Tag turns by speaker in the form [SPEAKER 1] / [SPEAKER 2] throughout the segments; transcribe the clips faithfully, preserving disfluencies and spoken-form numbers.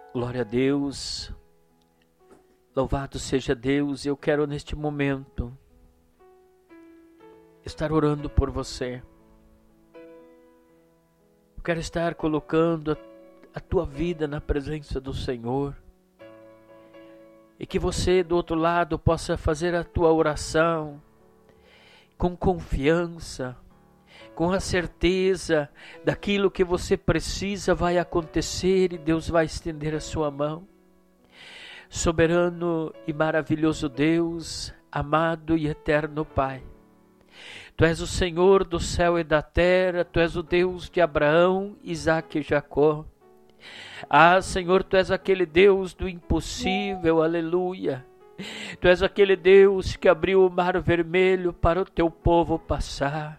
[SPEAKER 1] Glória a Deus, louvado seja Deus. Eu quero neste momento estar orando por você. Eu quero estar colocando a, a tua vida na presença do Senhor. E que você do outro lado possa fazer a tua oração com confiança, com a certeza daquilo que você precisa vai acontecer e Deus vai estender a sua mão. Soberano e maravilhoso Deus, amado e eterno Pai, Tu és o Senhor do céu e da terra, Tu és o Deus de Abraão, Isaque e Jacó. Ah, Senhor, Tu és aquele Deus do impossível, aleluia. Tu és aquele Deus que abriu o mar vermelho para o Teu povo passar.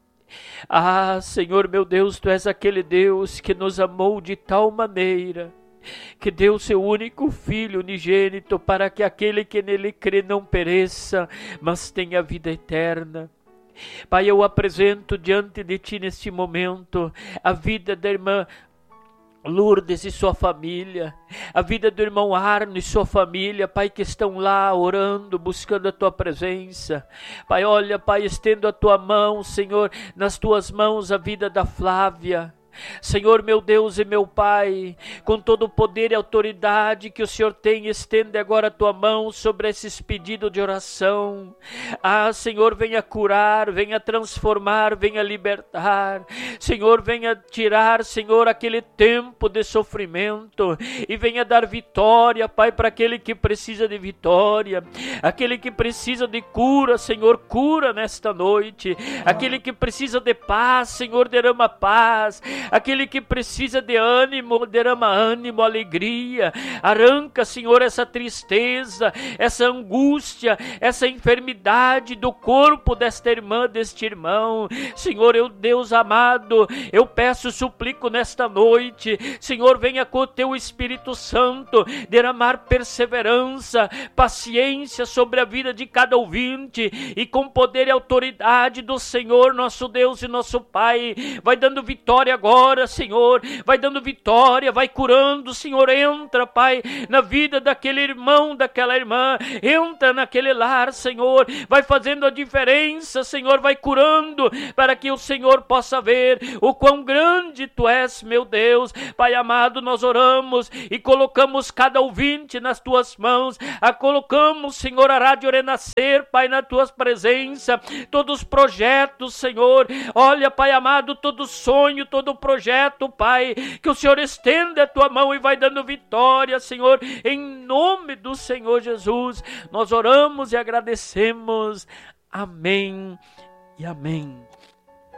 [SPEAKER 1] Ah, Senhor meu Deus, Tu és aquele Deus que nos amou de tal maneira, que deu Seu único Filho unigênito para que aquele que nele crê não pereça, mas tenha vida eterna. Pai, eu apresento diante de Ti neste momento a vida da irmã Lourdes e sua família, a vida do irmão Arno e sua família, Pai, que estão lá orando, buscando a Tua presença. Pai, olha, Pai, estendo a Tua mão, Senhor, nas Tuas mãos a vida da Flávia. Senhor meu Deus e meu Pai, com todo o poder e autoridade que o Senhor tem, estende agora a Tua mão sobre esses pedidos de oração. Ah, Senhor, venha curar, venha transformar, venha libertar. Senhor, venha tirar, Senhor, aquele tempo de sofrimento e venha dar vitória, Pai, para aquele que precisa de vitória, aquele que precisa de cura, Senhor, cura nesta noite, aquele que precisa de paz, Senhor, derrama paz, aquele que precisa de ânimo, derrama ânimo, alegria. Arranca, Senhor, essa tristeza, essa angústia, essa enfermidade do corpo desta irmã, deste irmão. Senhor, eu, Deus amado, eu peço, suplico nesta noite, Senhor, venha com o Teu Espírito Santo derramar perseverança, paciência sobre a vida de cada ouvinte, e com poder e autoridade do Senhor, nosso Deus e nosso Pai, vai dando vitória agora, Senhor, vai dando vitória, vai curando, Senhor, entra, Pai, na vida daquele irmão, daquela irmã, entra naquele lar, Senhor, vai fazendo a diferença, Senhor, vai curando, para que o Senhor possa ver o quão grande Tu és, meu Deus. Pai amado, nós oramos e colocamos cada ouvinte nas Tuas mãos, a colocamos, Senhor, a Rádio Renascer, Pai, na Tua presença, todos os projetos, Senhor, olha, Pai amado, todo sonho, todo projeto, Pai, que o Senhor estenda a Tua mão e vai dando vitória, Senhor, em nome do Senhor Jesus, nós oramos e agradecemos, amém e amém.